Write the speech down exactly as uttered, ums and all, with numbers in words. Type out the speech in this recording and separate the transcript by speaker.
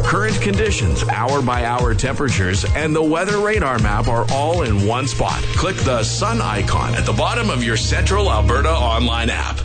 Speaker 1: Current conditions, hour-by-hour temperatures, and the weather radar map are all in one spot. Click the sun icon at the bottom of your Central Alberta online app.